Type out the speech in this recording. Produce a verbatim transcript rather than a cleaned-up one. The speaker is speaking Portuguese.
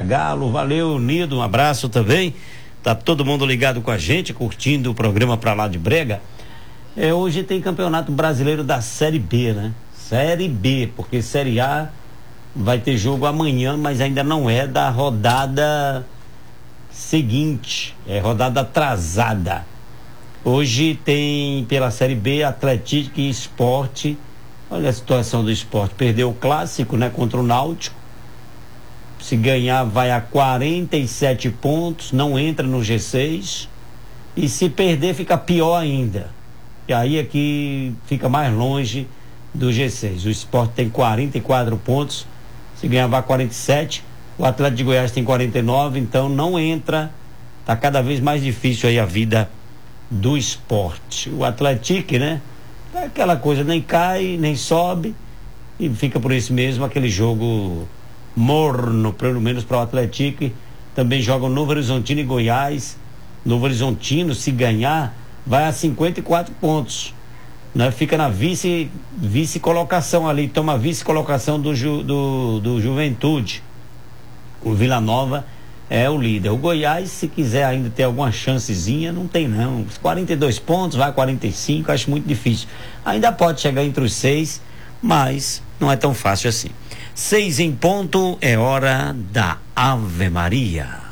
Galo. Valeu, Nido, um abraço também. Tá todo mundo ligado com a gente, curtindo o programa Pra Lá de Brega. É, hoje tem Campeonato Brasileiro da Série B, né? Série B, porque Série A vai ter jogo amanhã, mas ainda não é da rodada seguinte, é rodada atrasada. Hoje tem pela Série B Atlético e Sport. Olha a situação do Sport, perdeu o clássico, né, contra o Náutico. Se ganhar vai a quarenta e sete pontos, não entra no G seis, e se perder fica pior ainda, e aí aqui fica mais longe do G seis. O Sport tem quarenta e quatro pontos, se ganhar vai a quarenta e sete. O Atlético de Goiás tem quarenta e nove, então não entra. Tá cada vez mais difícil aí a vida do Sport. O Atlético, né, é aquela coisa, nem cai, nem sobe, e fica por isso mesmo, aquele jogo morno, pelo menos para o Atlético. Também jogam Novo Horizontino e Goiás. Novo Horizontino, se ganhar, vai a cinquenta e quatro pontos, né? Fica na vice vice colocação ali, toma vice colocação do, Ju, do, do Juventude. O Vila Nova é o líder. O Goiás, se quiser ainda ter alguma chancezinha, não tem não. quarenta e dois pontos, vai a quarenta e cinco, acho muito difícil. Ainda pode chegar entre os seis, mas não é tão fácil assim. Seis em ponto, é hora da Ave Maria.